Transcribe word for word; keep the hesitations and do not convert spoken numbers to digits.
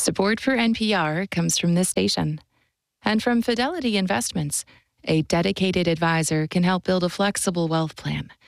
Support for N P R comes from this station and from Fidelity Investments. A dedicated advisor can help build a flexible wealth plan